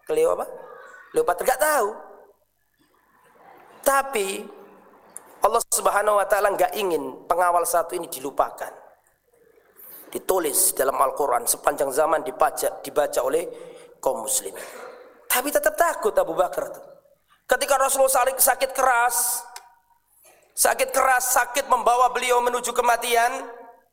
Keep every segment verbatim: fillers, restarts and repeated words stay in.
Cleo apa? Cleopatra enggak tahu. Tapi Allah Subhanahu wa taala enggak ingin pengawal satu ini dilupakan. Ditulis dalam Al-Qur'an sepanjang zaman dibaca dibaca oleh kaum muslimin. Tapi tetap takut Abu Bakar tuh. Ketika Rasulullah sakit keras, sakit keras, sakit membawa beliau menuju kematian,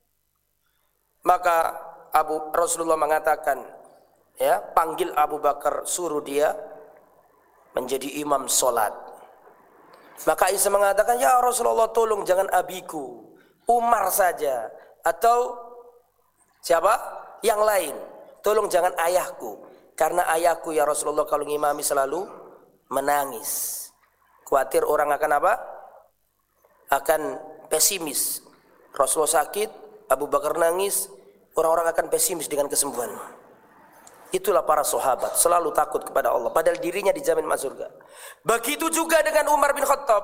maka Abu Rasulullah mengatakan, ya, panggil Abu Bakar, suruh dia menjadi imam solat. Maka Aisyah mengatakan, ya Rasulullah, tolong jangan abiku, Umar saja, atau siapa? Yang lain. Tolong jangan ayahku, karena ayahku ya Rasulullah kalau ngimami selalu menangis. Khawatir orang akan apa? Akan pesimis. Rasulullah sakit, Abu Bakar nangis, orang-orang akan pesimis dengan kesembuhan. Itulah para sahabat, selalu takut kepada Allah, padahal dirinya dijamin masuk surga. Begitu juga dengan Umar bin Khattab.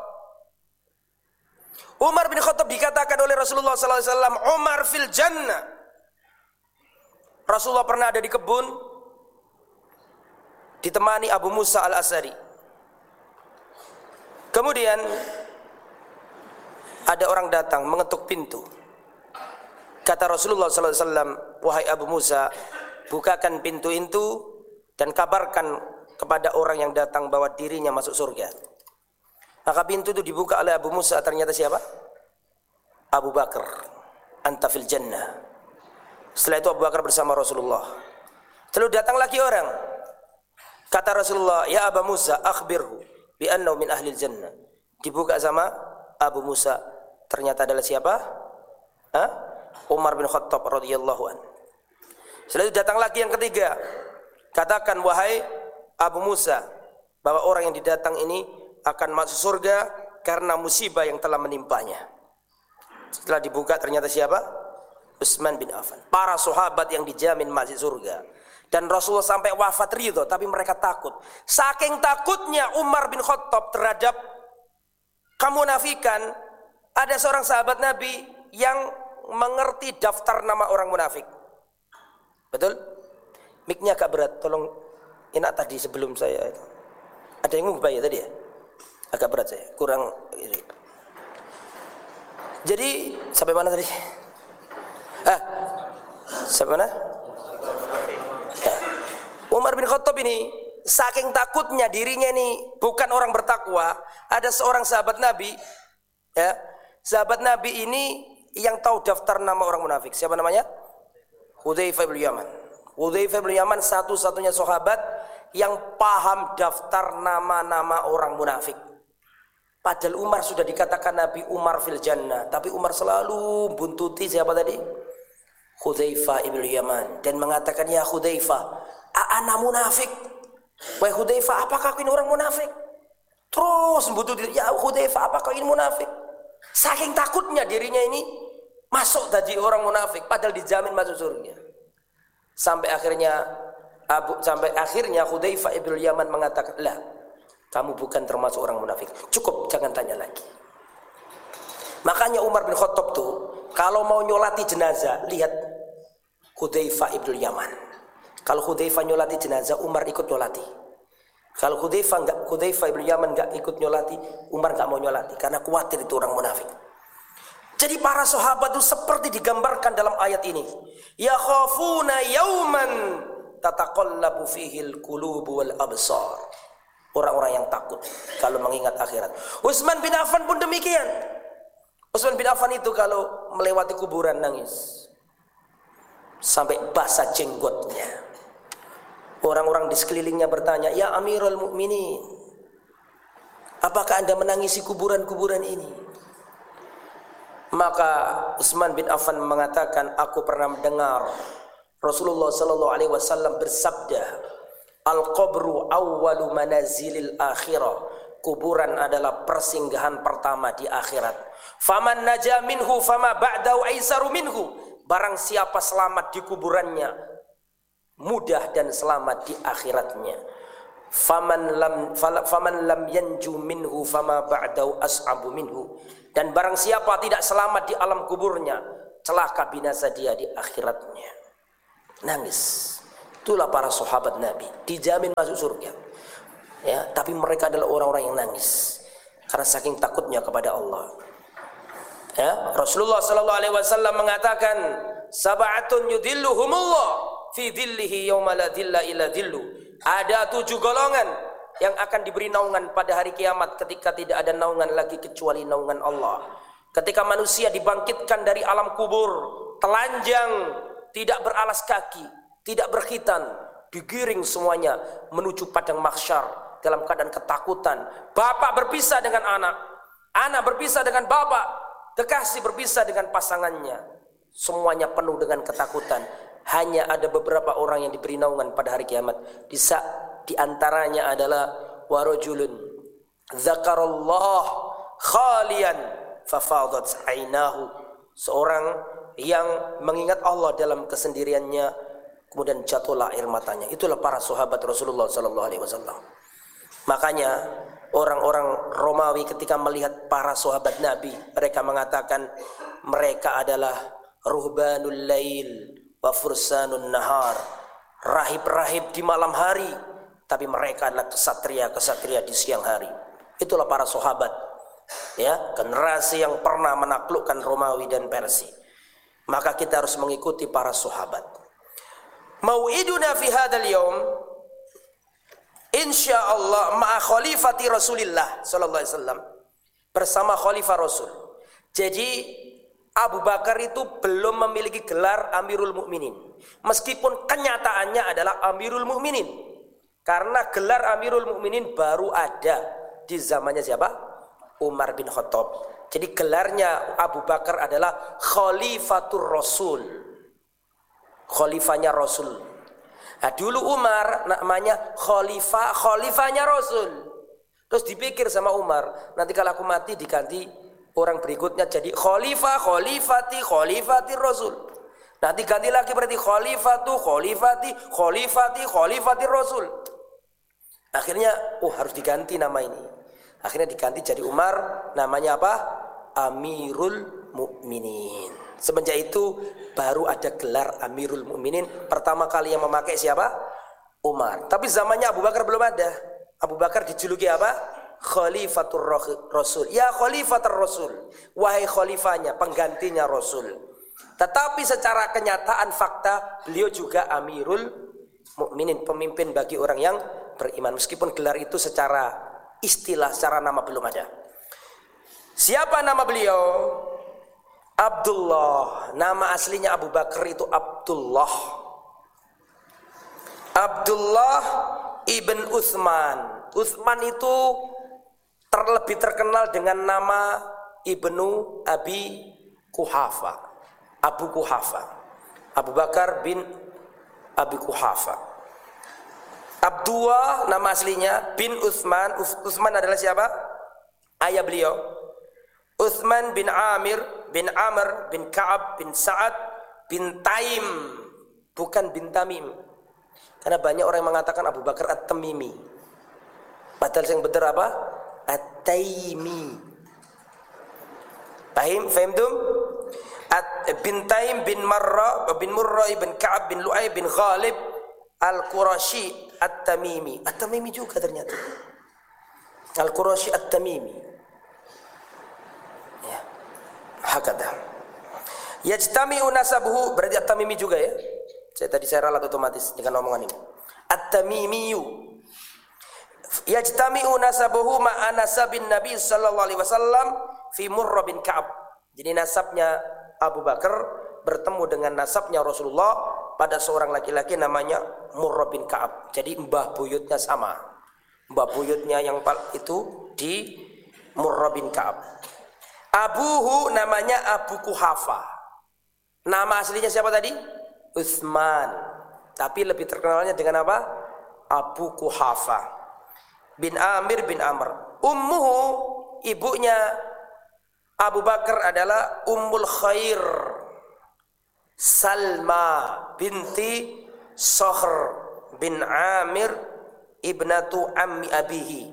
Umar bin Khattab dikatakan oleh Rasulullah sallallahu alaihi wasallam, Umar fil jannah. Rasulullah pernah ada di kebun, ditemani Abu Musa al-Asy'ari. Kemudian ada orang datang mengetuk pintu. Kata Rasulullah sallallahu alaihi wasallam, wahai Abu Musa, bukakan pintu itu dan kabarkan kepada orang yang datang bahwa dirinya masuk surga. Maka pintu itu dibuka oleh Abu Musa, ternyata siapa? Abu Bakar. Anta fil jannah. Setelah itu Abu Bakar bersama Rasulullah. Lalu datang lagi orang. Kata Rasulullah, ya Abu Musa, akhbirhu bi annahu min ahli jannah. Dibuka sama Abu Musa, ternyata adalah siapa? Hah? Umar bin Khattab radhiyallahu anhu. Setelah itu datang lagi yang ketiga. Katakan wahai Abu Musa, bahwa orang yang didatang ini akan masuk surga karena musibah yang telah menimpanya. Setelah dibuka ternyata siapa? Utsman bin Affan. Para sahabat yang dijamin masuk surga. Dan Rasulullah sampai wafat ridho, tapi mereka takut. Saking takutnya Umar bin Khattab terhadap kemunafikan, ada seorang sahabat Nabi yang mengerti daftar nama orang munafik. Betul? Mic-nya agak berat, tolong enak tadi sebelum saya. Ada yang ngubah ya tadi ya? Agak berat saya, kurang ini. Jadi sampai mana tadi? Ah, sampai mana? Ya. Umar bin Khattab ini saking takutnya dirinya ini bukan orang bertakwa. Ada seorang sahabat Nabi, ya, sahabat Nabi ini yang tahu daftar nama orang munafik. Siapa namanya? Hudzaifah bin Yaman. Hudzaifah bin Yaman satu-satunya sahabat yang paham daftar nama-nama orang munafik. Padahal Umar sudah dikatakan Nabi Umar fil jannah, tapi Umar selalu buntuti siapa tadi? Hudzaifah bin Yaman, dan mengatakan, ya Hudzaifah, ana munafik. Wahai Hudzaifah, apakah aku ini orang munafik? Terus buntuti, ya Hudzaifah, apakah ini munafik? Saking takutnya dirinya ini masuk tadi orang munafik, padahal dijamin masuk surga. Sampai akhirnya Abu sampai akhirnya Hudzaifah ibn Yaman mengatakan, "Lah, kamu bukan termasuk orang munafik. Cukup, jangan tanya lagi." Makanya Umar bin Khattab tuh kalau mau nyolati jenazah, lihat Hudzaifah ibn Yaman. Kalau Hudzaifah nyolati jenazah, Umar ikut nyolati. Kalau Hudzaifah enggak, Hudzaifah ibn Yaman enggak ikut nyolati, Umar enggak mau nyolati karena khawatir itu orang munafik. Jadi para sahabat itu seperti digambarkan dalam ayat ini. Ya khafuna yauman tataqallabu fihil qulubu wal absar. Orang-orang yang takut kalau mengingat akhirat. Utsman bin Affan pun demikian. Utsman bin Affan itu kalau melewati kuburan nangis sampai basah jenggotnya. Orang-orang di sekelilingnya bertanya, "Ya Amirul Mukminin, apakah Anda menangisi kuburan-kuburan ini?" Maka Utsman bin Affan mengatakan, aku pernah mendengar Rasulullah sallallahu alaihi wasallam bersabda, al-qabru awwalu manazilil akhirah. Kuburan adalah persinggahan pertama di akhirat. Faman naja minhu fama ba'dahu aisaru minhu. Barang siapa selamat di kuburannya, mudah dan selamat di akhiratnya. Faman lam faman lam yanju minhu fama ba'dahu as'abu minhu. Dan barang siapa tidak selamat di alam kuburnya, celaka binasa dia di akhiratnya. Nangis. Itulah para sahabat Nabi, dijamin masuk surga. Ya, tapi mereka adalah orang-orang yang nangis karena saking takutnya kepada Allah. Ya, Rasulullah sallallahu alaihi wasallam mengatakan, sab'atun yudhilluhumullah fi dhillihi yauma la dhilla illa dhillu. Ada tujuh golongan yang akan diberi naungan pada hari kiamat ketika tidak ada naungan lagi kecuali naungan Allah. Ketika manusia dibangkitkan dari alam kubur, telanjang, tidak beralas kaki, tidak berkhitan, digiring semuanya menuju padang mahsyar dalam keadaan ketakutan. Bapak berpisah dengan anak, anak berpisah dengan bapak, kekasih berpisah dengan pasangannya. Semuanya penuh dengan ketakutan. Hanya ada beberapa orang yang diberi naungan pada hari kiamat. Di, di antaranya adalah warajulun dzakarallah khalian fafadat ainahu. Seorang yang mengingat Allah dalam kesendiriannya, kemudian jatuhlah air matanya. Itulah para sahabat Rasulullah sallallahu alaihi wasallam. Makanya orang-orang Romawi ketika melihat para sahabat Nabi, mereka mengatakan mereka adalah ruhbanul lail wa fursanun nahar, rahib-rahib di malam hari, tapi mereka adalah kesatria-kesatria di siang hari. Itulah para sahabat, ya, generasi yang pernah menaklukkan Romawi dan Persia. Maka kita harus mengikuti para sahabat. Mau'iduna fi hadzal yaum insyaallah ma'a khalifati Rasulillah sallallahu alaihi wasallam, bersama khalifah Rasul. Jadi Abu Bakar itu belum memiliki gelar Amirul Mukminin, meskipun kenyataannya adalah Amirul Mukminin, karena gelar Amirul Mukminin baru ada di zamannya siapa? Umar bin Khattab. Jadi gelarnya Abu Bakar adalah Khalifatur Rasul, khalifahnya Rasul. Nah, dulu Umar namanya khalifah, khalifahnya Rasul. Terus dipikir sama Umar, nanti kalau aku mati diganti orang berikutnya jadi khalifah, khalifati, khalifati Rasul. Nanti ganti lagi berarti khalifatu, khalifati, khalifati, khalifati Rasul. Akhirnya, oh harus diganti nama ini. Akhirnya diganti jadi Umar, namanya apa? Amirul Mukminin. Semenjak itu baru ada gelar Amirul Mukminin. Pertama kali yang memakai siapa? Umar. Tapi zamannya Abu Bakar belum ada. Abu Bakar dijuluki apa? Khalifatur Rasul. Ya Khalifatur Rasul, wahai khalifahnya, penggantinya Rasul. Tetapi secara kenyataan fakta, beliau juga Amirul Mukminin, pemimpin bagi orang yang beriman. Meskipun gelar itu secara istilah, secara nama belum ada. Siapa nama beliau? Abdullah. Nama aslinya Abu Bakar itu Abdullah. Abdullah ibn Utsman. Utsman itu terlebih terkenal dengan nama Ibnu Abi Quhafa, Abu Quhafa, Abu Bakar bin Abi Quhafa. Abdullah nama aslinya bin Utsman. Utsman adalah siapa? Ayah beliau. Utsman bin Amir bin Amr bin Ka'ab bin Sa'ad bin Taim, bukan bin Tamim. Karena banyak orang yang mengatakan Abu Bakar At-Tamimi, padahal yang benar apa? At-Taimi. Fahim? Fahimtum? At bin Taim bin Marra bin Murra bin Ka'ab bin Lu'ay bin Ghalib Al-Qurashi At-Tamimi. At-Tamimi juga ternyata. Al-Qurashi At-Tamimi. Ya. Hakada. Yajtami'u nasabuhu, berarti At-Tamimi juga ya. Saya tadi saya ralat otomatis dengan omongan ini. At-Tamimiyu. Yajtami'u nasabuhu ma'a nasabin Nabi sallallahu alaihi wasallam fi Murrah bin Ka'ab. Jadi nasabnya Abu Bakar bertemu dengan nasabnya Rasulullah pada seorang laki-laki namanya Murrah bin Ka'ab. Jadi mbah buyutnya sama. Mbah buyutnya yang itu di Murrah bin Ka'ab. Abuhu namanya Abu Quhafa. Nama aslinya siapa tadi? Utsman. Tapi lebih terkenalnya dengan apa? Abu Quhafa bin Amir bin Amr. Ummuhu, ibunya Abu Bakar adalah Ummul Khair Salma binti Sakhr bin Amir ibnatu ammi abihi.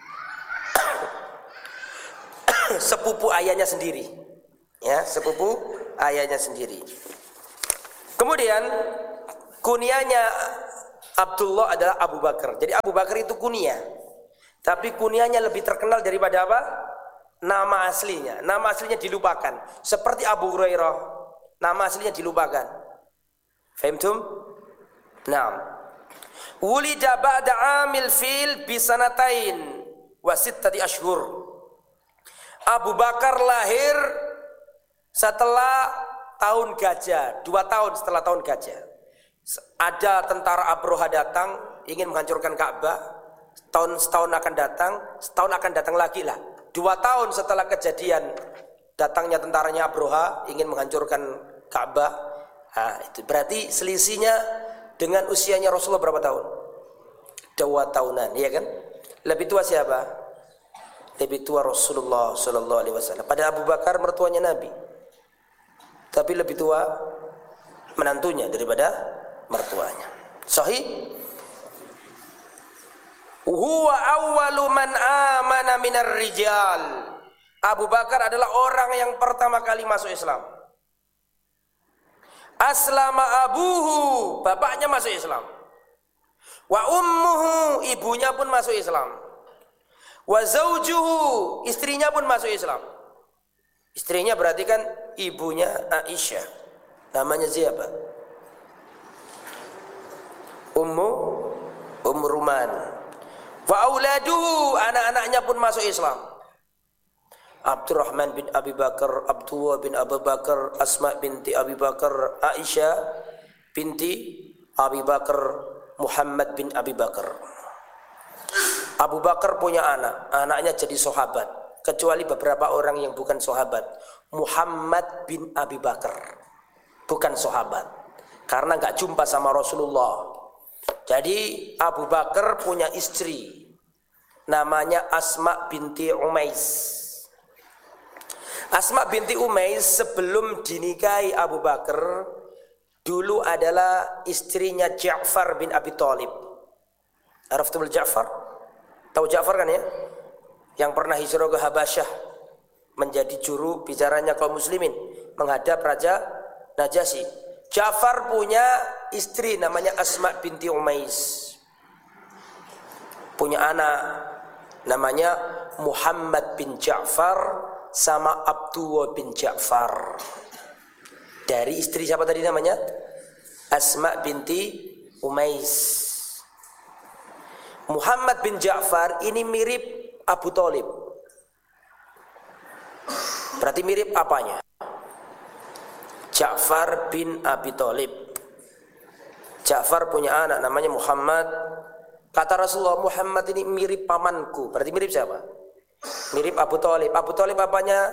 Sepupu ayahnya sendiri. Ya, sepupu ayahnya sendiri. Kemudian kunyanya Abdullah adalah Abu Bakar. Jadi Abu Bakar itu kunyah. Tapi kunyahnya lebih terkenal daripada apa? Nama aslinya. Nama aslinya dilupakan. Seperti Abu Hurairah, nama aslinya dilupakan. Fahimtum? Naam. Wulida ba'da amil fil bisanatain wa sittati ashhur. Abu Bakar lahir setelah tahun gajah, dua tahun setelah tahun gajah. Ada tentara Abroha datang ingin menghancurkan Ka'bah. Tahun setahun akan datang, setahun akan datang lagi lah. Dua tahun setelah kejadian datangnya tentaranya Abroha ingin menghancurkan Ka'bah. Nah, itu berarti selisihnya dengan usianya Rasulullah berapa tahun? Dua tahunan, iya kan? Lebih tua siapa? Lebih tua Rasulullah Sallallahu Alaihi Wasallam. Pada Abu Bakar mertuanya Nabi, tapi lebih tua menantunya daripada mertuanya. Sahih. Huwa awwalu man amana minar rijal. Abu Bakar adalah orang yang pertama kali masuk Islam. Aslama abuhu, bapaknya masuk Islam. Wa ummuhu, ibunya pun masuk Islam. Wa zaujuhu, istrinya pun masuk Islam. Istrinya berarti kan ibunya Aisyah. Namanya siapa? Ummu Ummu Ruman. Wa auladuhu, anak-anaknya pun masuk Islam. Abdurrahman bin Abi Bakar, Abdullah bin Abu Bakar, Asma binti Abi Bakar, Aisyah binti Abi Bakar, Muhammad bin Abi Bakar. Abu Bakar punya anak, anaknya jadi sahabat, kecuali beberapa orang yang bukan sahabat. Muhammad bin Abi Bakar bukan sahabat karena enggak jumpa sama Rasulullah. Jadi Abu Bakar punya istri namanya Asma binti Umais. Asma binti Umais sebelum dinikahi Abu Bakar dulu adalah istrinya Ja'far bin Abi Thalib. Araftul Ja'far? Tahu Ja'far kan ya? Yang pernah hijrah ke Habasyah menjadi juru bicaranya kaum muslimin menghadap Raja Najasyi. Ja'far punya istri namanya Asma binti Umais. Punya anak namanya Muhammad bin Ja'far sama Abdullah bin Ja'far. Dari istri siapa tadi namanya? Asma binti Umais. Muhammad bin Ja'far ini mirip Abu Thalib. Berarti mirip apanya? Ja'far bin Abi Thalib. Ja'far punya anak namanya Muhammad. Kata Rasulullah, Muhammad ini mirip pamanku. Berarti mirip siapa? Mirip Abu Thalib. Abu Thalib apanya?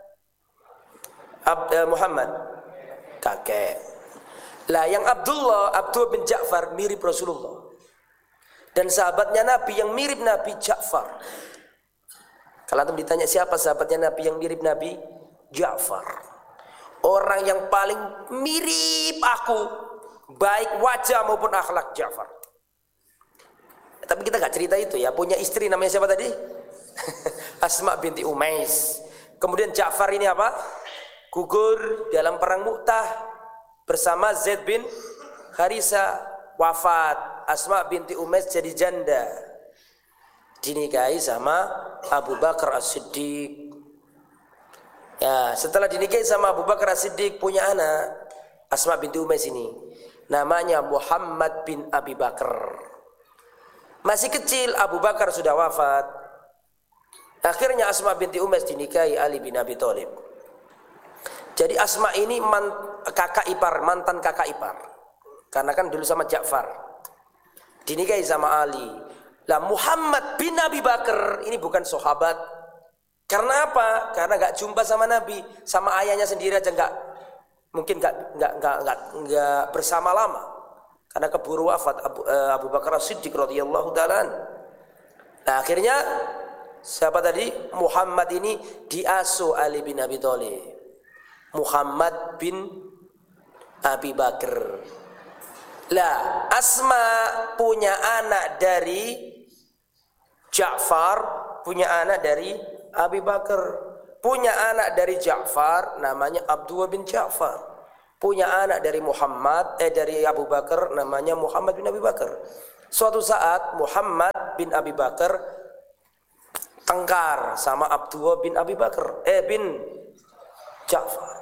Ab, eh, Muhammad. Kakek. Lah yang Abdullah, Abdullah bin Ja'far mirip Rasulullah. Dan sahabatnya Nabi yang mirip Nabi Ja'far. Kalau antum ditanya siapa sahabatnya Nabi yang mirip Nabi? Ja'far. Orang yang paling mirip aku, baik wajah maupun akhlak, Ja'far. Tapi kita gak cerita itu ya. Punya istri namanya siapa tadi? Asma binti Umais. Kemudian Ja'far ini apa? Gugur dalam perang Mu'tah bersama Zaid bin Harisa, wafat. Asma binti Umais jadi janda, dinikahi sama Abu Bakar As-Siddiq. Ya, setelah dinikahi sama Abu Bakar As-Siddiq punya anak Asma binti Umais ini namanya Muhammad bin Abi Bakar. Masih kecil Abu Bakar sudah wafat. Akhirnya Asma binti Umais dinikahi Ali bin Abi Thalib. Jadi Asma ini man, kakak ipar, mantan kakak ipar. Karena kan dulu sama Ja'far. Dinikahi sama Ali. Lah Muhammad bin Abi Bakar ini bukan sahabat. Karena apa? Karena gak jumpa sama Nabi, sama ayahnya sendiri aja gak, mungkin gak, gak, gak, gak, gak bersama lama. Karena keburu wafat Abu, uh, Abu Bakar As-Siddiq radhiyallahu ta'ala. Nah akhirnya siapa tadi? Muhammad ini diasuh Ali bin Abi Thalib. Muhammad bin Abi Bakar. Lah Asma punya anak dari Ja'far, punya anak dari Abi Bakar, punya anak dari Ja'far namanya Abdullah bin Ja'far. punya anak dari Muhammad, eh dari Abu Bakar, namanya Muhammad bin Abi Bakar. Suatu saat Muhammad bin Abi Bakar tengkar sama Abdullah bin Abi Bakar, eh bin Ja'far.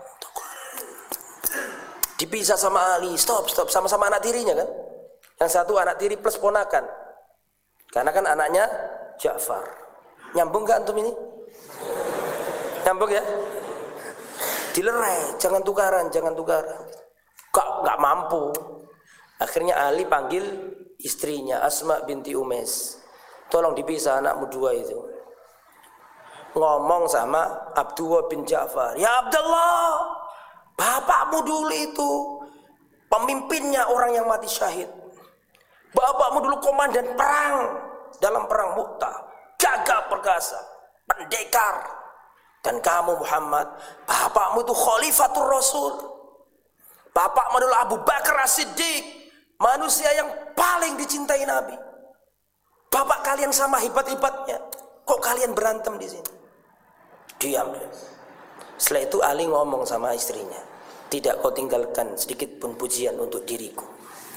Dipisah sama Ali, stop, stop, sama-sama anak tirinya kan. Yang satu anak tiri plus ponakan. Karena kan anaknya Ja'far. Nyambung gak antum ini? Nyambung ya? Dilerai, jangan tukaran, jangan tukaran. Gak, gak mampu. Akhirnya Ali panggil istrinya Asma binti Umais. Tolong dipisah anakmu dua itu. Ngomong sama Abdullah bin Ja'far. Ya Abdullah, bapakmu dulu itu pemimpinnya orang yang mati syahid. Bapakmu dulu komandan perang dalam perang Mu'tah, gagah perkasa, pendekar. Dan kamu Muhammad, bapakmu itu khalifatul Rasul. Bapakmu adalah Abu Bakar As-Siddiq, manusia yang paling dicintai Nabi. Bapak kalian sama hebat-hebatnya, kok kalian berantem di sini? Diam. Setelah itu Ali ngomong sama istrinya, tidak kau tinggalkan sedikit pun pujian untuk diriku.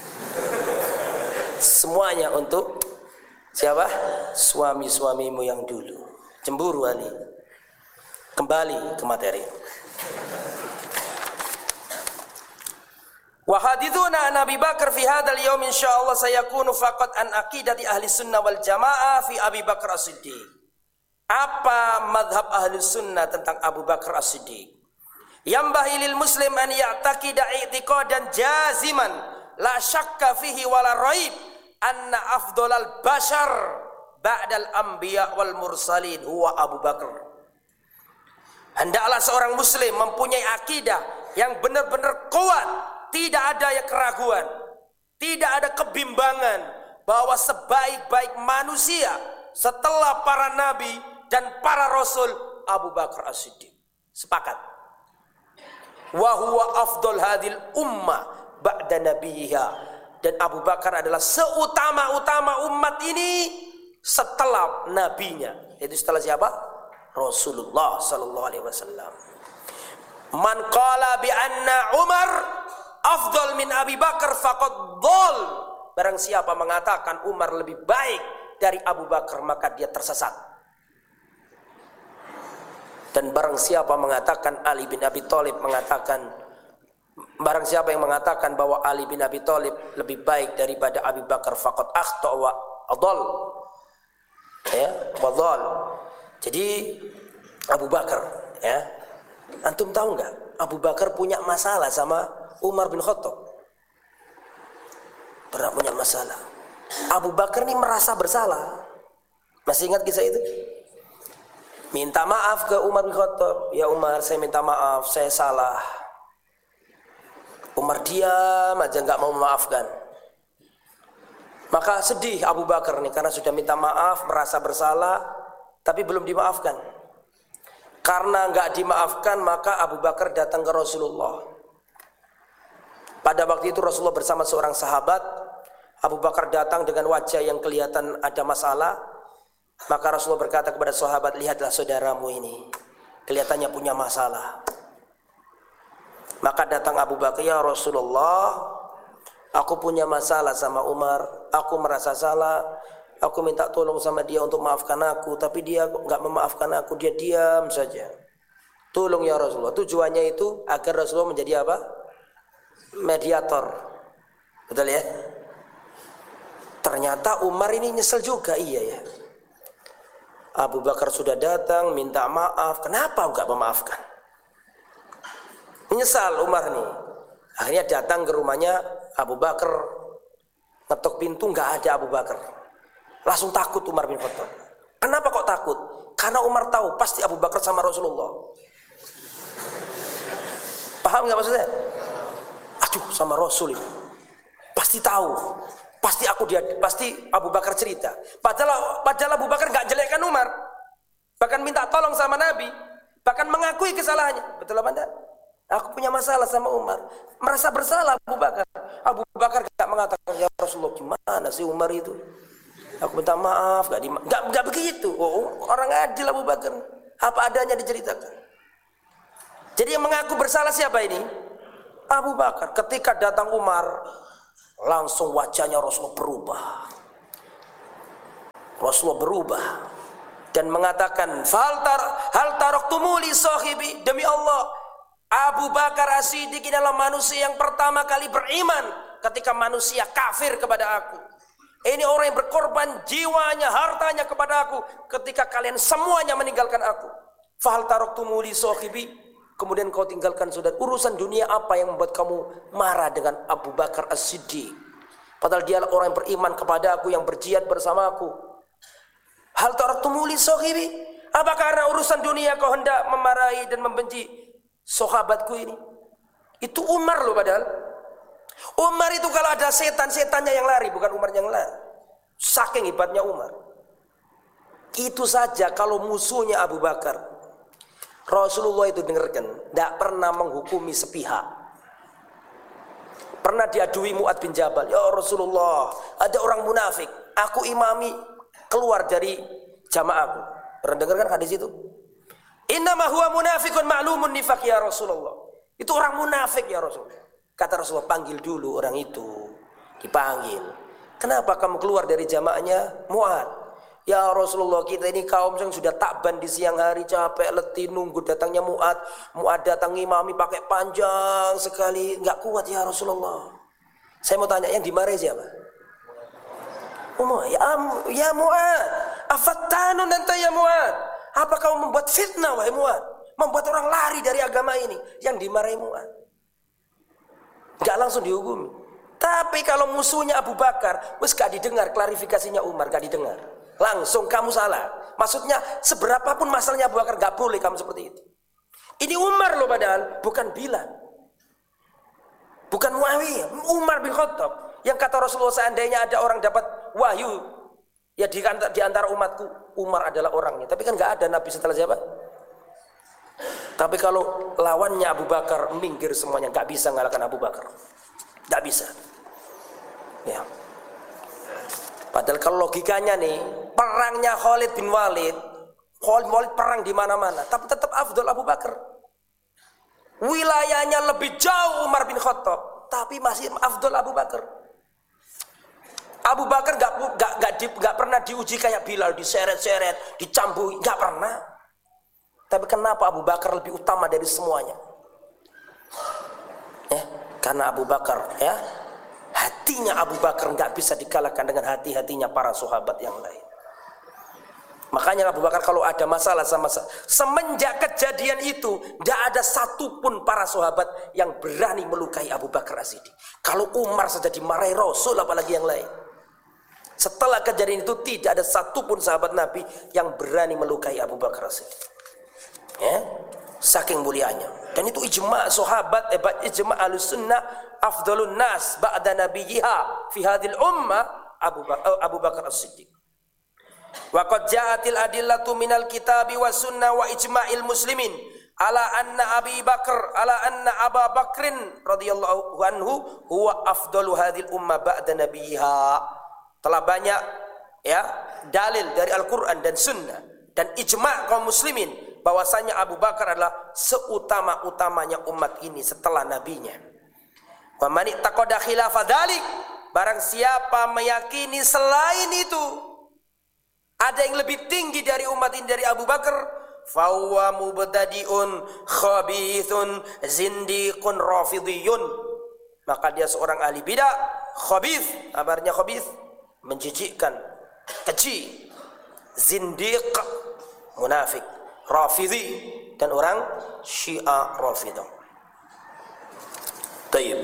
Semuanya untuk siapa? Suami-suamimu yang dulu. Cemburu Ali. Kembali ke materi. Wa hadithuna an Abi Bakar fi hadzal yaum insyaallah sayakunu faqat an aqidati ahli sunnah wal jamaah fi Abi Bakar As-Siddiq. Apa madhab ahli sunnah tentang Abu Bakar As-Siddiq? Yambahi lil muslim an ya'taqida i'tiqadan jaziman la syakka fihi wala raib anna afdhalal bashar ba'dal anbiya wal mursalin huwa Abu Bakar. Hendaklah seorang muslim mempunyai akidah yang benar-benar kuat, tidak ada ya keraguan, tidak ada kebimbangan bahwa sebaik-baik manusia setelah para nabi dan para rasul Abu Bakar As-Siddiq. Sepakat. Wa huwa afdal hadil ummah ba'da nabiyha, dan Abu Bakar adalah seutama-utama umat ini setelah nabinya. Itu setelah siapa? Rasulullah sallallahu alaihi wasallam. Man qala bi anna Umar afdal min Abi Bakar faqad dhal. Barang siapa mengatakan Umar lebih baik dari Abu Bakar, maka dia tersesat. Dan barang siapa mengatakan Ali bin Abi Thalib mengatakan barang siapa yang mengatakan bahwa Ali bin Abi Thalib lebih baik daripada Abu Bakar faqad akhta wa adall. Ya, wa dhal. Jadi Abu Bakar, ya, antum tahu nggak? Abu Bakar punya masalah sama Umar bin Khattab. Pernah punya masalah. Abu Bakar ini merasa bersalah. Masih ingat kisah itu? Minta maaf ke Umar bin Khattab. Ya Umar, saya minta maaf, saya salah. Umar diam aja, nggak mau memaafkan. Maka sedih Abu Bakar nih karena sudah minta maaf, merasa bersalah. Tapi belum dimaafkan. Karena enggak dimaafkan, maka Abu Bakar datang ke Rasulullah. Pada waktu itu Rasulullah bersama seorang sahabat. Abu Bakar datang dengan wajah yang kelihatan ada masalah. Maka Rasulullah berkata kepada sahabat, lihatlah saudaramu ini, kelihatannya punya masalah. Maka datang Abu Bakar, ya Rasulullah, aku punya masalah sama Umar, aku merasa salah. Aku minta tolong sama dia untuk maafkan aku, tapi dia enggak memaafkan aku, dia diam saja. Tolong ya Rasulullah. Tujuannya itu agar Rasulullah menjadi apa? Mediator. Betul ya? Ternyata Umar ini nyesel juga, iya ya. Abu Bakar sudah datang minta maaf, kenapa enggak memaafkan? Menyesal Umar nih. Akhirnya datang ke rumahnya Abu Bakar, ngetok pintu enggak ada Abu Bakar. Langsung takut Umar bin Khattab. Kenapa kok takut? Karena Umar tahu pasti Abu Bakar sama Rasulullah. Paham nggak maksudnya? Aduh, sama Rasul itu. Pasti tahu. Pasti aku dia, pasti Abu Bakar cerita. Padahal, padahal Abu Bakar nggak jelekkan Umar. Bahkan minta tolong sama Nabi. Bahkan mengakui kesalahannya. Betul apa enggak? Aku punya masalah sama Umar. Merasa bersalah Abu Bakar. Abu Bakar nggak mengatakan, ya Rasulullah, gimana sih Umar itu? Aku minta maaf, gak, di, gak, gak begitu. Oh, orang adil Abu Bakar. Apa adanya diceritakan. Jadi yang mengaku bersalah siapa ini? Abu Bakar. Ketika datang Umar, langsung wajahnya Rasulullah berubah. Rasulullah berubah dan mengatakan, "Fal tar hal taraktumu li sahibi?" Demi Allah, Abu Bakar As-Siddiq adalah manusia yang pertama kali beriman ketika manusia kafir kepada aku. Ini orang yang berkorban jiwanya, hartanya kepada aku ketika kalian semuanya meninggalkan aku. Fal taraktumu li sahibi? Kemudian kau tinggalkan saudara. Urusan dunia apa yang membuat kamu marah dengan Abu Bakar As-Siddiq? Padahal dia orang yang beriman kepada aku, yang berjihad bersama aku. Hal taraktumu li sahibi? Apa karena urusan dunia kau hendak memarahi dan membenci sahabatku ini? Itu Umar loh padahal. Umar itu kalau ada setan-setannya yang lari, bukan Umar yang lari. Saking hebatnya Umar. Itu saja kalau musuhnya Abu Bakar. Rasulullah itu dengarkan, tidak pernah menghukumi sepihak. Pernah diadui Mu'ad bin Jabal, "Ya Rasulullah, ada orang munafik, aku imami, keluar dari jamaahku." Pernah dengar kan hadis itu? "Innama huwa munafikun ma'lumun nifaq ya Rasulullah." Itu orang munafik ya Rasulullah. Kata Rasulullah, "Panggil dulu orang itu." Dipanggil. "Kenapa kamu keluar dari jamaahnya Mu'ad?" "Ya Rasulullah, kita ini kaum yang sudah takban di siang hari, capek, letih, nunggu datangnya Mu'ad. Mu'ad datang imami pakai panjang sekali, nggak kuat ya Rasulullah." Saya mau tanya, yang dimarahi siapa? Umar, ya, ya Mu'ad, afattanun anta ya Mu'ad. Apa kau membuat fitnah wahai Mu'ad? Membuat orang lari dari agama ini. Yang dimarahi Mu'ad. Gak langsung dihukumi. Tapi kalau musuhnya Abu Bakar, wis gak didengar klarifikasinya Umar, gak didengar. Langsung kamu salah. Maksudnya seberapapun masalahnya Abu Bakar, gak boleh kamu seperti itu. Ini Umar loh padahal, bukan Bilal. Bukan Muawiyah, Umar bin Khattab. Yang kata Rasulullah, seandainya ada orang dapat wahyu ya di, di antara umatku, Umar adalah orangnya. Tapi kan gak ada Nabi setelah siapa? Tapi kalau lawannya Abu Bakar, minggir semuanya, gak bisa ngalahkan Abu Bakar. Gak bisa. Ya. Padahal kalau logikanya nih, perangnya Khalid bin Walid, Khalid bin Walid perang di mana-mana, tapi tetap afdol Abu Bakar. Wilayahnya lebih jauh Umar bin Khattab, tapi masih afdol Abu Bakar. Abu Bakar gak, gak, gak, di, gak pernah diuji kayak Bilal, diseret-seret, dicambui, gak pernah. Tapi kenapa Abu Bakar lebih utama dari semuanya? Ya, karena Abu Bakar, ya, hatinya Abu Bakar gak bisa dikalahkan dengan hati-hatinya para sahabat yang lain. Makanya Abu Bakar kalau ada masalah sama semenjak kejadian itu, tidak ada satupun para sahabat yang berani melukai Abu Bakar As-Siddiq. Kalau Umar saja dimarahi Rasul, apalagi yang lain. Setelah kejadian itu tidak ada satupun sahabat Nabi yang berani melukai Abu Bakar As-Siddiq. Ya, saking mulianya. Dan itu ijma' sahabat, eh, ijma' Ahlussunnah, afdalun nas ba'da nabiyha fi hadhil ummah Abu, ba Abu Bakar As-Siddiq. Wa qad ja'atil adillatu minal kitabi was sunnah wa ijma'il muslimin ala anna Abi Bakar ala anna Abu Bakrin radhiyallahu anhu huwa afdalu hadhil ummah ba'da nabiyha. Telah banyak ya dalil dari Al-Qur'an dan sunnah dan ijma' kaum muslimin bahwasanya Abu Bakar adalah seutama-utamanya umat ini setelah nabinya. Wa man ittaqada khilafa dzalik, barang siapa meyakini selain itu ada yang lebih tinggi dari umat ini dari Abu Bakar, fahuwa mubtadi'un khabithun zindiqun rafidhiyun, maka dia seorang ahli bidah, khabith, kabarnya khabith, menjijikkan, keji, zindiq, munafik, rafidhi, dan orang Syiah Rafidah. Tayyib.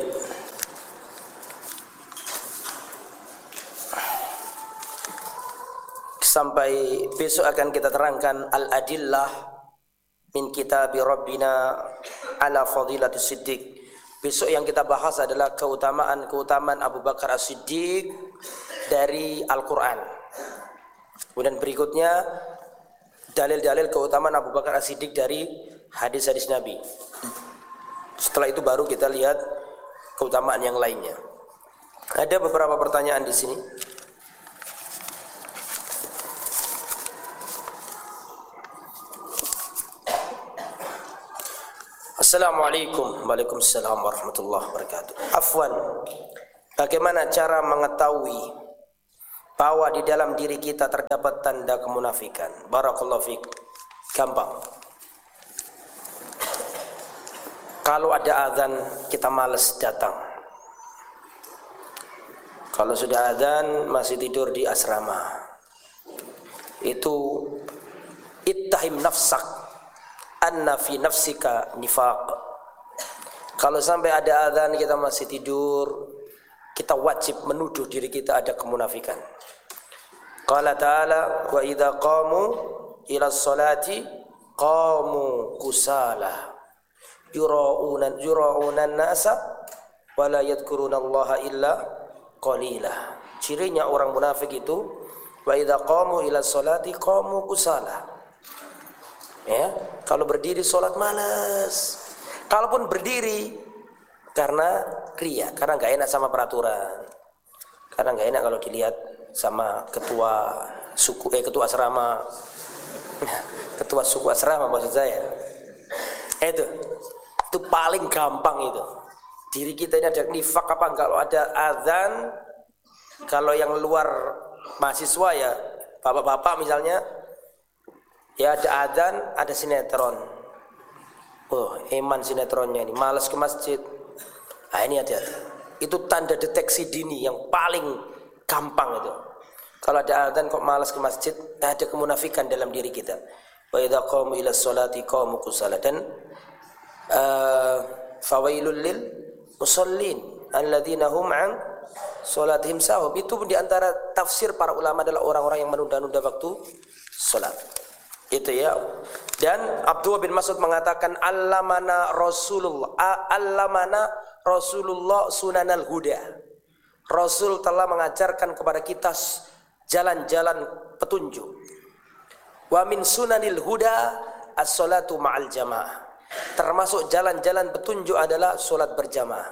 Sampai besok akan kita terangkan al-adillah min kitabi Rabbina ala fadilatus Siddiq. Besok yang kita bahas adalah keutamaan-keutamaan Abu Bakar As-Siddiq dari Al-Quran. Kemudian berikutnya dalil-dalil keutamaan Abu Bakar As-Siddiq dari hadis-hadis Nabi. Setelah itu baru kita lihat keutamaan yang lainnya. Ada beberapa pertanyaan di sini. Assalamualaikum. Waalaikumsalam warahmatullahi wabarakatuh. Afwan, bagaimana cara mengetahui bahwa di dalam diri kita terdapat tanda kemunafikan? Barakallahu fiik. Gampang. Kalau ada azan kita malas datang. Kalau sudah azan masih tidur di asrama. Itu ittahim nafsak anna fi nafsika nifaq. Kalau sampai ada azan kita masih tidur, kita wajib menuduh diri kita ada kemunafikan. Qala ta'ala wa idza qamu ila sholati qamu kusala yura'una yura'una nasa wa la yadhkuruna allaha illa qalila. Cirinya orang munafik itu wa idza qamu ila sholati qamu kusala. Ya, kalau berdiri sholat malas. Kalaupun berdiri karena ria, karena nggak enak sama peraturan, karena nggak enak kalau dilihat sama ketua suku, eh ketua asrama, ketua suku asrama maksud saya. Itu, itu paling gampang itu. Diri kita ini ada nifak apa enggak? Kalau ada azan, kalau yang luar mahasiswa ya, bapak-bapak misalnya. Ya ada adzan, ada sinetron. Oh, eman sinetronnya ini, malas ke masjid. Nah ini hati-hati. Itu tanda deteksi dini yang paling gampang itu. Kalau ada adzan kok malas ke masjid, ada kemunafikan dalam diri kita. Wa idza qamu ila sholati qamu kusala. Dan uh, fawailul lil musallin alladzina hum an sholatihim sahum. Itu di antara tafsir para ulama adalah orang-orang yang menunda-nunda waktu sholat. Itu ya. Dan Abdullah bin Mas'ud mengatakan allamana Rasulullah allamana Rasulullah sunanal huda. Rasul telah mengajarkan kepada kita jalan-jalan petunjuk. Wa min sunanil huda as-salatu ma'al jamaah. Termasuk jalan-jalan petunjuk adalah salat berjamaah.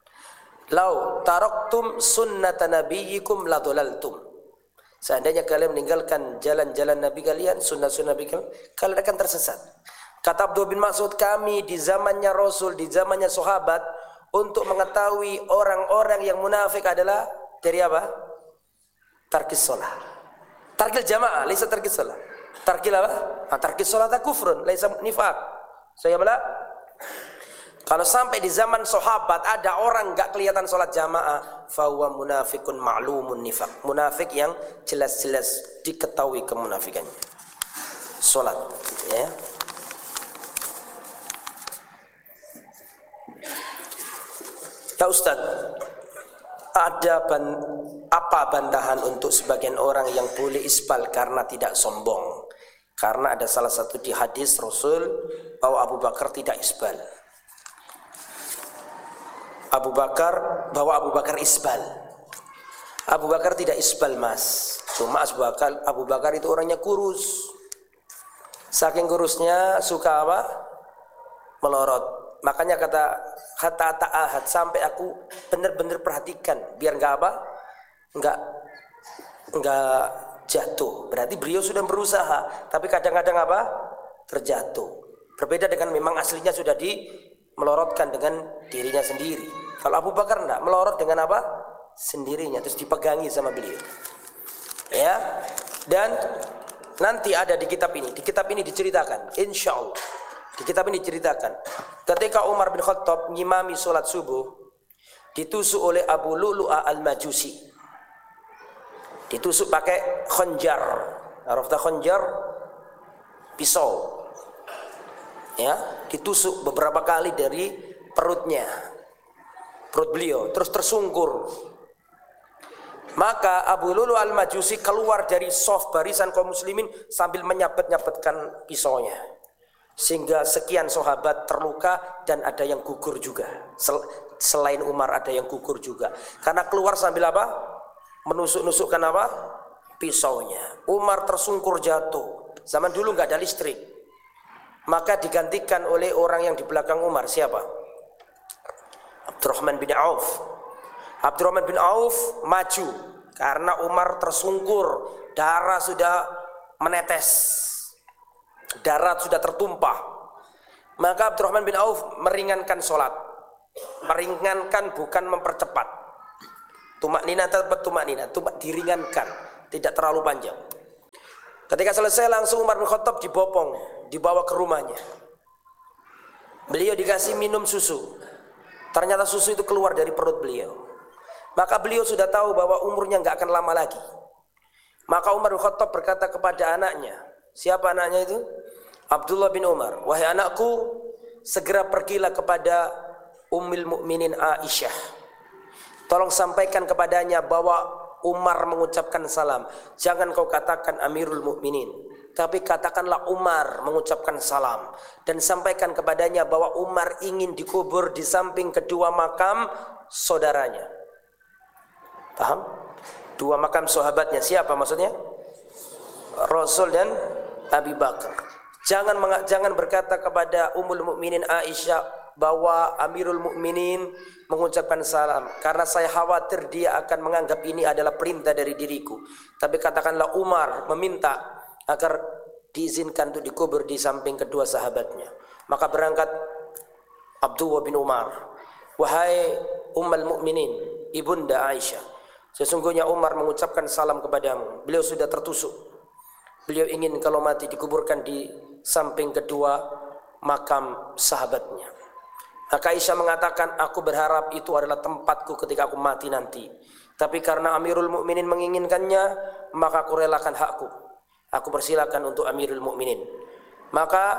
Lau taraktum sunnata nabiyyikum ladhalaltum. Seandainya kalian meninggalkan jalan-jalan Nabi kalian, sunnah-sunnah Nabi kalian, kalian akan tersesat. Kata Abdullah bin Mas'ud, kami di zamannya Rasul, di zamannya sahabat, untuk mengetahui orang-orang yang munafik adalah dari apa? Tarkis sholat. Tarkil jamaah, laisa tarkis sholat. Tarkil apa? Nah, tarkis sholat kufrun, laisa nifaq. Saya bela. Kalau sampai di zaman sahabat ada orang enggak kelihatan sholat jamaah, fa huwa munafikun ma'lumun nifaq. Munafik yang jelas-jelas diketahui kemunafikannya. Sholat, ya. Ya Ustaz, ada ban, apa bantahan untuk sebagian orang yang boleh isbal karena tidak sombong? Karena ada salah satu di hadis Rasul bahwa Abu Bakar tidak isbal. Abu Bakar, bahwa Abu Bakar isbal. Abu Bakar tidak isbal mas. Cuma Abu Bakar, Abu Bakar itu orangnya kurus. Saking kurusnya suka apa? Melorot. Makanya kata kata ta'ahad, sampai aku benar-benar perhatikan biar enggak apa? Enggak enggak jatuh. Berarti beliau sudah berusaha, tapi kadang-kadang apa? Terjatuh. Berbeda dengan memang aslinya sudah di melorotkan dengan dirinya sendiri. Kalau Abu Bakar enggak, melorot dengan apa? Sendirinya, terus dipegangi sama beliau. Ya. Dan nanti ada di kitab ini. Di kitab ini diceritakan, insya Allah. Di kitab ini diceritakan, ketika Umar bin Khattab ngimami sholat subuh, ditusuk oleh Abu Lu'lu'ah al-Majusi. Ditusuk pakai khonjar. Arafta khonjar? Pisau. Ya, ditusuk beberapa kali dari perutnya, perut beliau, terus tersungkur. Maka Abu Lu'lu'ah al-Majusi keluar dari saf barisan kaum muslimin sambil menyabet-nyabetkan pisaunya, sehingga sekian sahabat terluka dan ada yang gugur juga. Sel- selain Umar ada yang gugur juga, karena keluar sambil apa? Menusuk-nusukkan apa? Pisaunya. Umar tersungkur jatuh. Zaman dulu nggak ada listrik. Maka digantikan oleh orang yang di belakang Umar. Siapa? Abdurrahman bin Auf. Abdurrahman bin Auf maju karena Umar tersungkur, darah sudah menetes, darah sudah tertumpah. Maka Abdurrahman bin Auf meringankan sholat. Meringankan bukan mempercepat. Tumak nina tetap tumak nina, tumak diringankan, tidak terlalu panjang. Ketika selesai langsung Umar bin Khattab dibopong, dibawa ke rumahnya. Beliau dikasih minum susu. Ternyata susu itu keluar dari perut beliau. Maka beliau sudah tahu bahwa umurnya nggak akan lama lagi. Maka Umar bin Khattab berkata kepada anaknya, siapa anaknya itu? Abdullah bin Umar, wahai anakku, segera pergilah kepada Ummul Mukminin Aisyah. Tolong sampaikan kepadanya bahwa Umar mengucapkan salam. Jangan kau katakan Amirul Mukminin, tapi katakanlah Umar mengucapkan salam. Dan sampaikan kepadanya bahwa Umar ingin dikubur di samping kedua makam saudaranya. Paham? Dua makam sahabatnya. Siapa maksudnya? Rasul dan Abi Bakar. Jangan jangan berkata kepada Ummul Mukminin Aisyah bahwa Amirul Mukminin mengucapkan salam, karena saya khawatir dia akan menganggap ini adalah perintah dari diriku. Tapi katakanlah Umar meminta agar diizinkan untuk dikubur di samping kedua sahabatnya. Maka berangkat Abdullah bin Umar, wahai Ummul Mukminin, ibunda Aisyah, sesungguhnya Umar mengucapkan salam kepadamu. Beliau sudah tertusuk. Beliau ingin kalau mati dikuburkan di samping kedua makam sahabatnya. Maka Aisyah mengatakan, aku berharap itu adalah tempatku ketika aku mati nanti. Tapi karena Amirul Mukminin menginginkannya, maka aku relakan hakku. Aku persilakan untuk Amirul Mukminin. Maka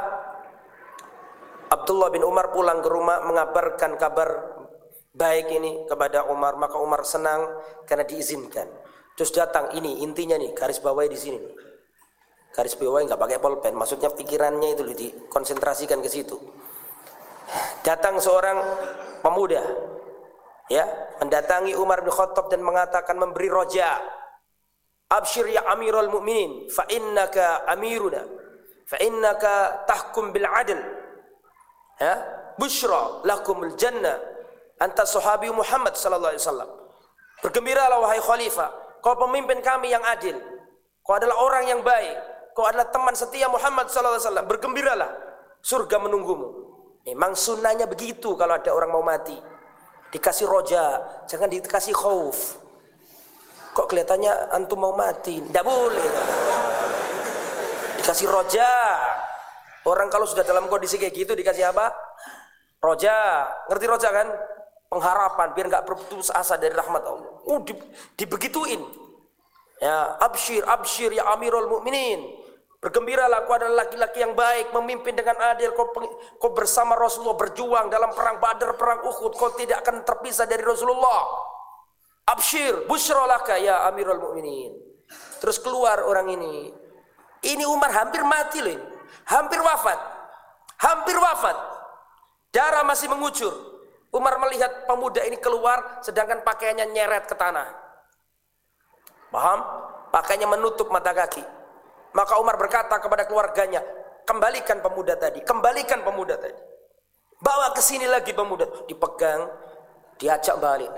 Abdullah bin Umar pulang ke rumah mengabarkan kabar baik ini kepada Umar. Maka Umar senang karena diizinkan. Terus datang, ini intinya nih, garis bawahi di sini nih. Garis bawahi nggak pakai pulpen, maksudnya pikirannya itu dikonsentrasikan ke situ. Datang seorang pemuda, ya, mendatangi Umar bin Khattab dan mengatakan, memberi roja, abshir ya Amirul Mukminin, fa innaka amiruna, fa innaka tahkum bil adl, ya, bushra lakumul jannah, anta sahabi Muhammad sallallahu alaihi wasallam. Bergembiralah wahai khalifah, kau pemimpin kami yang adil, kau adalah orang yang baik, kau adalah teman setia Muhammad sallallahu alaihi wasallam. Bergembiralah, surga menunggumu. Memang sunnahnya begitu kalau ada orang mau mati. Dikasih roja, jangan dikasih khauf. Kok kelihatannya antum mau mati? Tidak boleh. Dikasih roja. Orang kalau sudah dalam kondisi kayak gitu dikasih apa? Roja. Ngerti roja kan? Pengharapan biar nggak berputus asa dari rahmat Allah. Uh, di, dibegituin. Ya, abshir, abshir ya Amirul Mukminin. Bergembiralah, kau adalah laki-laki yang baik, memimpin dengan adil, kau, kau bersama Rasulullah berjuang dalam perang Badar, perang Uhud, kau tidak akan terpisah dari Rasulullah. Abshir, busyrolaka ya Amirul Mukminin. Terus keluar orang ini. Ini Umar hampir mati loh, hampir wafat, hampir wafat. Darah masih mengucur. Umar melihat pemuda ini keluar, sedangkan pakaiannya nyeret ke tanah. Paham? Pakaiannya menutup mata kaki. Maka Umar berkata kepada keluarganya, kembalikan pemuda tadi, kembalikan pemuda tadi. Bawa ke sini lagi pemuda. Dipegang, diajak balik.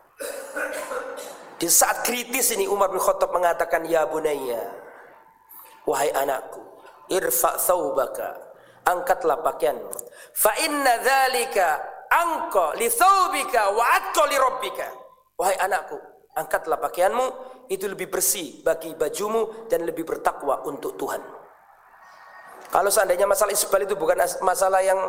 Di saat kritis ini Umar bin Khattab mengatakan, ya bunayya, wahai anakku, irfa' thawbaka, angkatlah pakaianmu. Fa inna dzalika anqa li thawbika wa atqa li rabbika. Wahai anakku, angkatlah pakaianmu, itu lebih bersih bagi bajumu dan lebih bertakwa untuk Tuhan. Kalau seandainya masalah isbal itu bukan masalah yang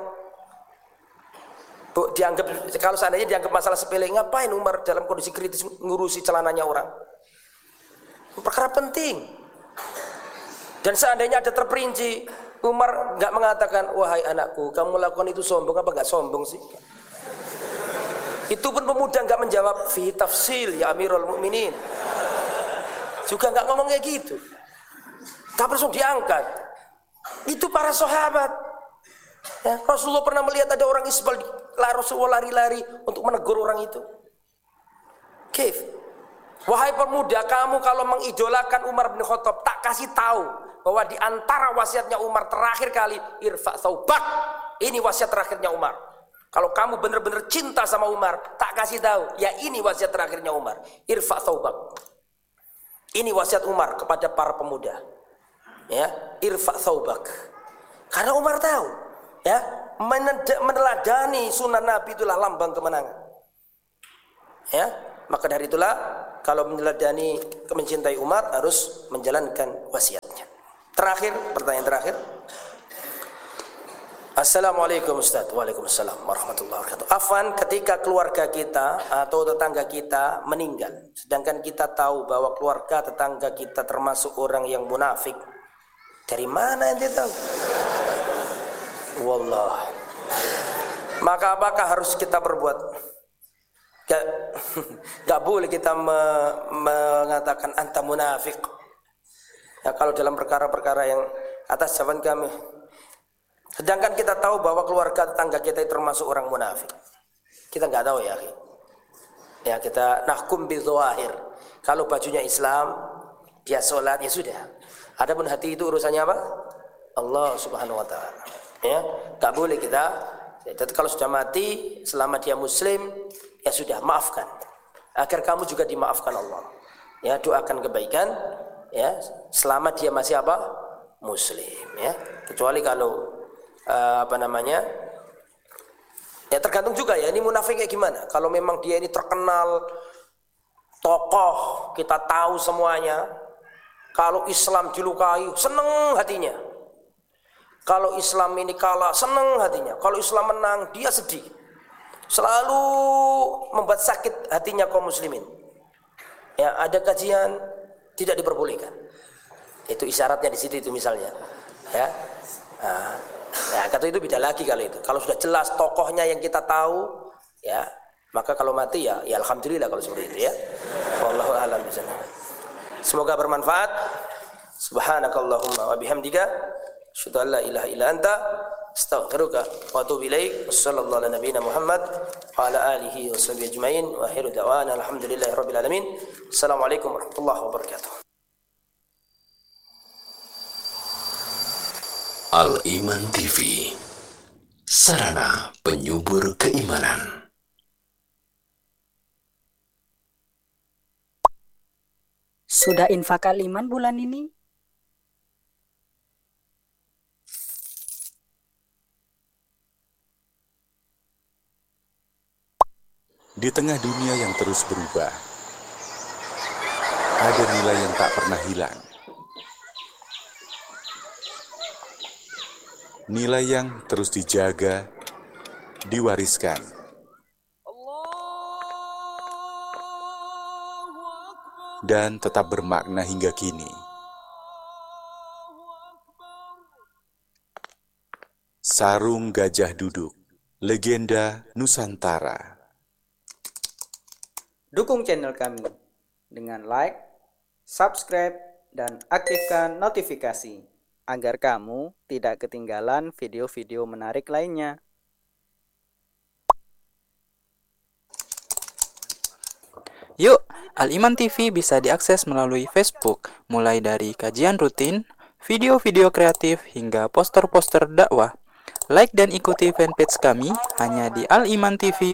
bu, dianggap, kalau seandainya dianggap masalah sepele, ngapain Umar dalam kondisi kritis ngurusi celananya orang? Perkara penting. Dan seandainya ada terperinci, Umar nggak mengatakan, wahai anakku, kamu melakukan itu sombong apa nggak sombong sih? Itu pun pemuda nggak menjawab, fi tafsil ya Amirul Mukminin. Juga nggak ngomong kayak gitu. Tapi langsung diangkat. Itu para sahabat. Ya, Rasulullah pernah melihat ada orang isbal, Rasulullah lari-lari untuk menegur orang itu. Kif, wahai pemuda, kamu kalau mengidolakan Umar bin Khattab, tak kasih tahu bahwa di antara wasiatnya Umar terakhir kali, irfa' thawbak. Ini wasiat terakhirnya Umar. Kalau kamu benar-benar cinta sama Umar, tak kasih tahu, ya ini wasiat terakhirnya Umar, irfa' thawbak. Ini wasiat Umar kepada para pemuda. Ya, irfa' thawbak. Karena Umar tahu Ya, meneladani sunnah Nabi itulah lambang kemenangan. Ya, maka dari itulah kalau meneladani mencintai umat harus menjalankan wasiatnya. Terakhir, pertanyaan terakhir. Assalamualaikum Ustaz. Waalaikumsalam warahmatullahi wabarakatuh. Afwan, ketika keluarga kita atau tetangga kita meninggal, sedangkan kita tahu bahwa keluarga tetangga kita termasuk orang yang munafik, dari mana ente tahu? Wallah. Maka apakah harus kita berbuat? Gak, gak boleh kita me, mengatakan anta munafik. Ya, kalau dalam perkara-perkara yang atas zaman kami. Sedangkan kita tahu bahwa keluarga tetangga kita itu termasuk orang munafik. Kita nggak tahu ya. Ya kita nahkum bidzawahir. Kalau bajunya Islam, dia sholat ya sudah. Adapun hati itu urusannya apa? Allah Subhanahu Wa Taala. Ya, nggak boleh kita. Ya, kalau sudah mati, selama dia Muslim, ya sudah maafkan. Agar kamu juga dimaafkan Allah. Ya doakan kebaikan. Ya selama dia masih apa? Muslim. Ya kecuali kalau Uh, apa namanya ya tergantung juga ya ini munafik kayak gimana. Kalau memang dia ini terkenal tokoh, kita tahu semuanya, kalau Islam dilukai seneng hatinya, kalau Islam ini kalah seneng hatinya, kalau Islam menang dia sedih, selalu membuat sakit hatinya kaum muslimin. Ya ada kajian tidak diperbolehkan, itu isyaratnya di situ itu misalnya ya. Nah, ya kata itu beda lagi kalau itu. Kalau sudah jelas tokohnya yang kita tahu, ya maka kalau mati ya, ya alhamdulillah kalau seperti itu ya. Wallahu a'lam bishawab. Semoga bermanfaat. Subhanakallahumma wa bihamdika, asyhadu an la ilaha illa anta, astaghfiruka wa atubu ilaik. Wassallallahu ala nabiyyina Muhammad wa ala alihi washabihi ajmain. Wa akhiru da'wana alhamdulillahi rabbil alamin. Assalamualaikum warahmatullahi wabarakatuh. Al-Iman T V, sarana penyubur keimanan. Sudah infak Al-Iman bulan ini? Di tengah dunia yang terus berubah, ada nilai yang tak pernah hilang. Nilai yang terus dijaga, diwariskan. Dan tetap bermakna hingga kini. Sarung Gajah Duduk, legenda Nusantara. Dukung channel kami dengan like, subscribe, dan aktifkan notifikasi agar kamu tidak ketinggalan video-video menarik lainnya. Yuk, Al-Iman T V bisa diakses melalui Facebook, mulai dari kajian rutin, video-video kreatif, hingga poster-poster dakwah. Like dan ikuti fanpage kami hanya di Al-Iman T V.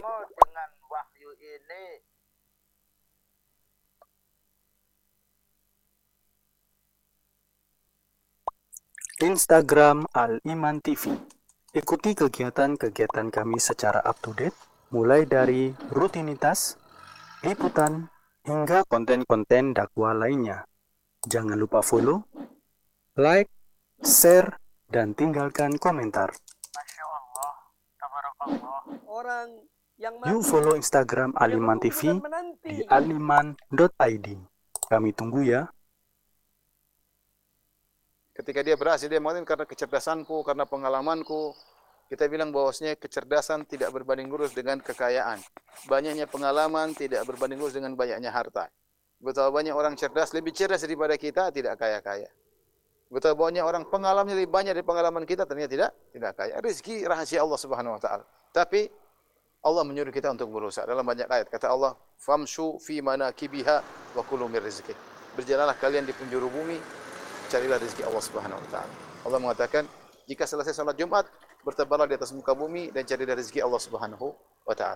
Instagram Al-Iman T V. Ikuti kegiatan-kegiatan kami secara up-to-date, mulai dari rutinitas, liputan, hingga konten-konten dakwah lainnya. Jangan lupa follow, like, share, dan tinggalkan komentar. Masya Allah, tabarakallah. Orang yang Yuk follow Instagram Al-Iman T V di aliman dot i d. Kami tunggu ya. Ketika dia berhasil, dia mengatakan karena kecerdasanku, karena pengalamanku. Kita bilang bahwasanya kecerdasan tidak berbanding lurus dengan kekayaan. Banyaknya pengalaman tidak berbanding lurus dengan banyaknya harta. Betapa banyak orang cerdas, lebih cerdas daripada kita, tidak kaya-kaya. Betapa banyak orang pengalaman lebih banyak dari pengalaman kita, ternyata tidak tidak kaya. Rezeki rahasia Allah Subhanahu wa taala. Tapi Allah menyuruh kita untuk berusaha. Dalam banyak ayat kata Allah, "Famshu fi manakibiha wa kulu mir rizqi." Berjalanlah kalian di penjuru bumi, carilah rezeki Allah Subhanahu wa taala. Allah mengatakan, jika selesai salat Jumat, bertebaranlah di atas muka bumi dan carilah rezeki Allah Subhanahu wa taala.